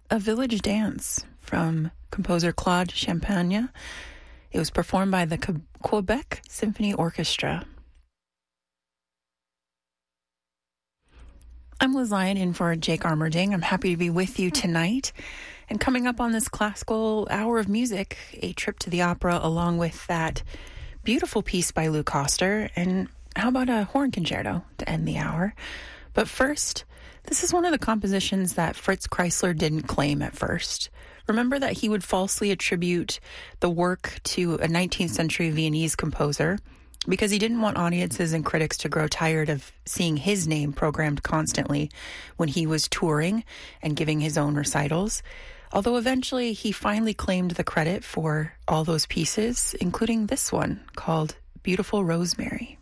A Village Dance from composer Claude Champagne. It was performed by the Quebec Symphony Orchestra. I'm Liz Lyon in for Jake Armerding. I'm happy to be with you tonight. And coming up on this classical hour of music, a trip to the opera along with that beautiful piece by Lou Koster. And how about a horn concerto to end the hour? But first, this is one of the compositions that Fritz Kreisler didn't claim at first. Remember that he would falsely attribute the work to a 19th century Viennese composer because he didn't want audiences and critics to grow tired of seeing his name programmed constantly when he was touring and giving his own recitals. Although eventually he finally claimed the credit for all those pieces, including this one called Beautiful Rosemary.